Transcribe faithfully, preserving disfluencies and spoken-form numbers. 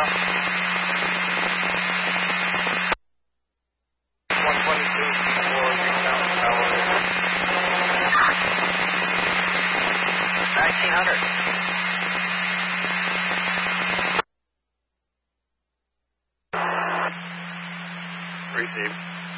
one twenty-two for Newtown Tower. nineteen hundred. Receive.